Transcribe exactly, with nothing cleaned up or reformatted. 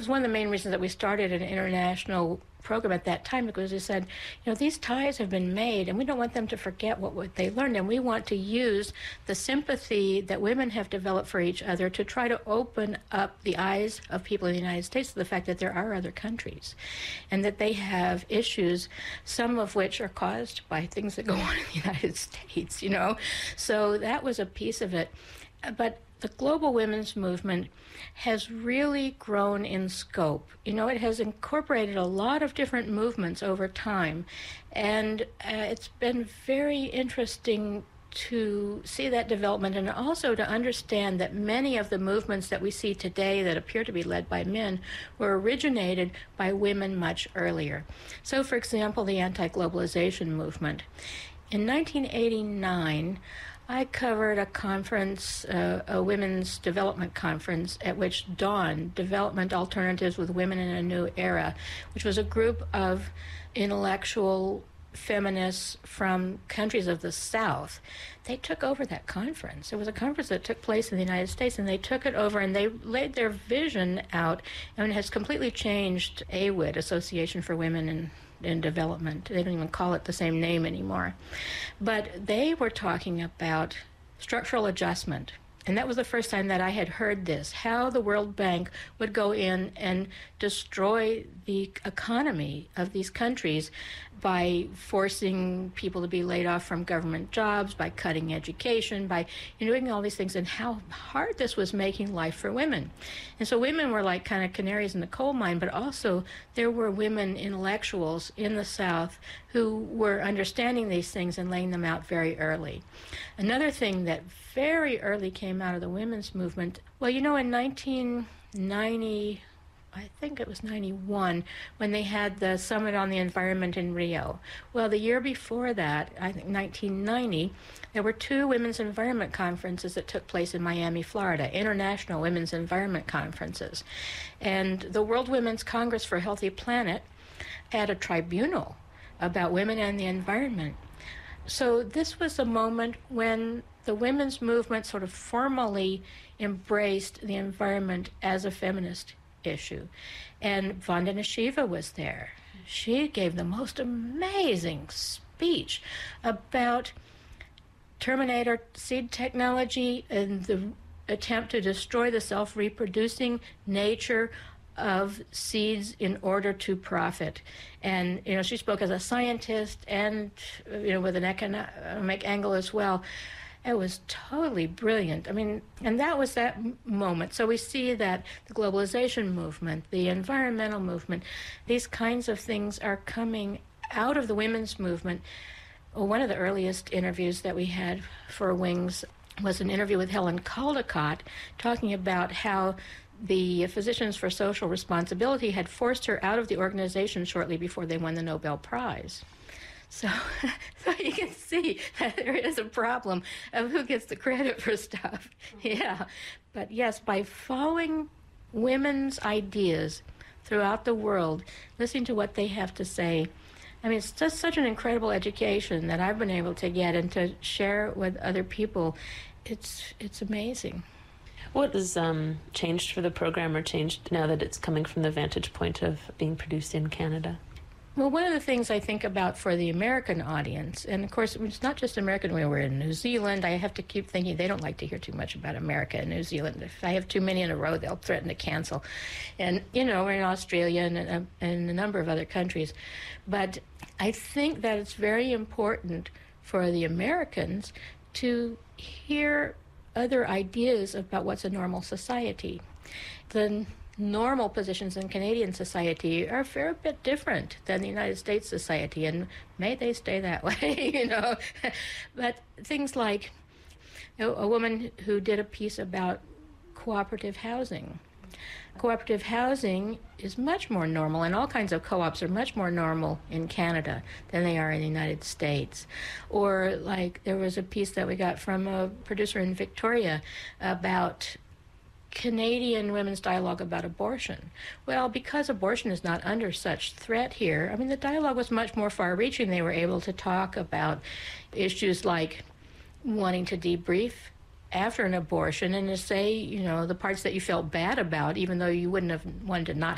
one of the main reasons that we started an international program at that time, because we said, you know, these ties have been made and we don't want them to forget what, what they learned, and we want to use the sympathy that women have developed for each other to try to open up the eyes of people in the United States to the fact that there are other countries and that they have issues, some of which are caused by things that go on in the United States, you know. So that was a piece of it. But the global women's movement has really grown in scope. You know, it has incorporated a lot of different movements over time, and uh, it's been very interesting to see that development, and also to understand that many of the movements that we see today that appear to be led by men were originated by women much earlier. So, for example, the anti-globalization movement. In nineteen eighty-nine, I covered a conference, uh, a women's development conference, at which DAWN, Development Alternatives with Women in a New Era, which was a group of intellectual feminists from countries of the South. They took over that conference. It was a conference that took place in the United States, and they took it over and they laid their vision out, and it has completely changed A W I D, Association for Women in in Development. They don't even call it the same name anymore. But they were talking about structural adjustment. And that was the first time that I had heard this, how the World Bank would go in and destroy the economy of these countries by forcing people to be laid off from government jobs, by cutting education, by you know, doing all these things, and how hard this was making life for women. And so women were like kind of canaries in the coal mine, but also there were women intellectuals in the South who were understanding these things and laying them out very early. Another thing that very early came out of the women's movement, well, you know, in nineteen ninety, I think it was ninety-one, when they had the Summit on the Environment in Rio. Well, the year before that, I think nineteen ninety, there were two women's environment conferences that took place in Miami, Florida, international women's environment conferences. And the World Women's Congress for a Healthy Planet had a tribunal about women and the environment. So this was a moment when the women's movement sort of formally embraced the environment as a feminist issue. And Vandana Shiva was there. She gave the most amazing speech about Terminator seed technology and the attempt to destroy the self-reproducing nature of seeds in order to profit. And, you know, she spoke as a scientist and, you know, with an economic angle as well. It was totally brilliant. I mean, and that was that m- moment. So we see that the globalization movement, the environmental movement, these kinds of things are coming out of the women's movement. Well, one of the earliest interviews that we had for Wings was an interview with Helen Caldicott talking about how the Physicians for Social Responsibility had forced her out of the organization shortly before they won the Nobel Prize. So, so you can see that there is a problem of who gets the credit for stuff. Yeah. But yes, by following women's ideas throughout the world, listening to what they have to say, I mean, it's just such an incredible education that I've been able to get and to share with other people. It's it's amazing. What has um, changed for the program, or changed now that it's coming from the vantage point of being produced in Canada? Well, one of the things I think about for the American audience, and of course it's not just American, we were in New Zealand, I have to keep thinking they don't like to hear too much about America and New Zealand. If I have too many in a row, they'll threaten to cancel. And, you know, we're in Australia and, uh, and a number of other countries. But I think that it's very important for the Americans to hear other ideas about what's a normal society. The normal positions in Canadian society are a fair bit different than the United States society, and may they stay that way, you know. But things like, you know, a woman who did a piece about cooperative housing. Cooperative housing is much more normal, and all kinds of co-ops are much more normal in Canada than they are in the United States. Or like there was a piece that we got from a producer in Victoria about Canadian women's dialogue about abortion. Well, because abortion is not under such threat here, I mean, the dialogue was much more far-reaching. They were able to talk about issues like wanting to debrief after an abortion and to say, you know, the parts that you felt bad about, even though you wouldn't have wanted to not